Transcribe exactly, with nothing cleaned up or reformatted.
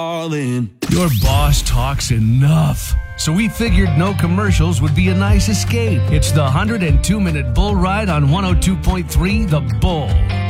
all in. Your boss talks enough. So we figured no commercials would be a nice escape. It's the one hundred two minute bull ride on one oh two point three The Bull.